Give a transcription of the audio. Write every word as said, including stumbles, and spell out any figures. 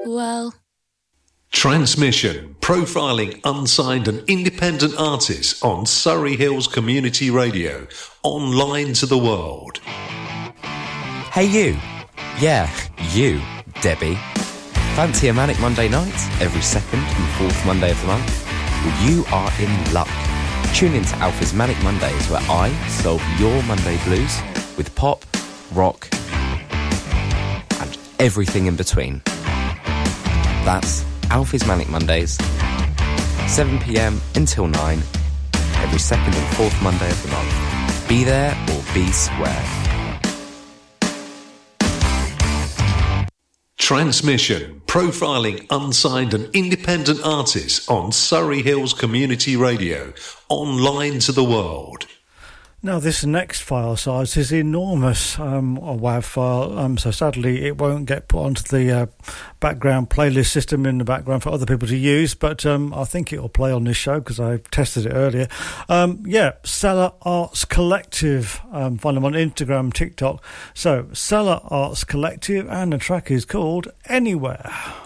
Well... Transmission, profiling unsigned and independent artists on Surrey Hills Community Radio, online to the world. Hey you, yeah, you, Debbie. Fancy a Manic Monday night every second and fourth Monday of the month? Well, you are in luck. Tune in to Alpha's Manic Mondays, where I solve your Monday blues with pop, rock, and everything in between. That's Alfie's Manic Mondays, seven p m until nine, every second and fourth Monday of the month. Be there or be square. Transmission, profiling unsigned and independent artists on Surrey Hills Community Radio, online to the world. Now, this next file size is enormous, um, a WAV file, um, so sadly it won't get put onto the uh, background playlist system in the background for other people to use, but um, I think it will play on this show because I tested it earlier. Um, yeah, Cellar Arts Collective, um, find them on Instagram, TikTok. So, Cellar Arts Collective, and the track is called Anywhere.